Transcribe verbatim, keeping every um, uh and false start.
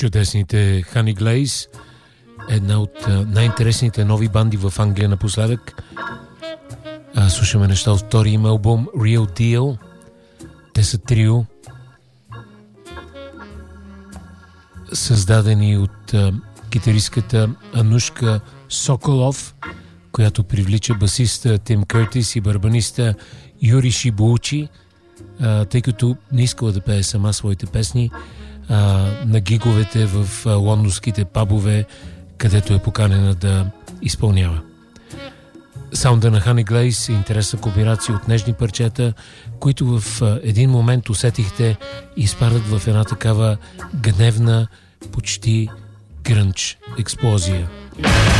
Чудесните Honey Glaze, една от най-интересните нови банди в Англия напоследък. А, слушаме неща от втория им албум Real Deal. Те са трио, създадени от а, китаристката Анушка Соколов, която привлича басиста Тим Къртис и барабаниста Юри Шибуучи, а, тъй като не искала да пее сама своите песни а, на гиговете в а, лондонските пабове, където е поканена да изпълнява. Саунда на Honey Glaze е интересна комбинация от нежни парчета, които в а, един момент усетихте изпадат в една такава гневна, почти грънч експлозия.